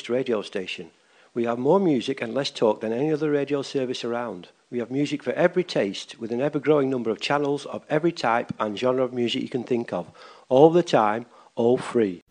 first radio station. We have more music and less talk than any other radio service around. We have music for every taste, with an ever-growing number of channels of every type and genre of music you can think of, all the time, all free.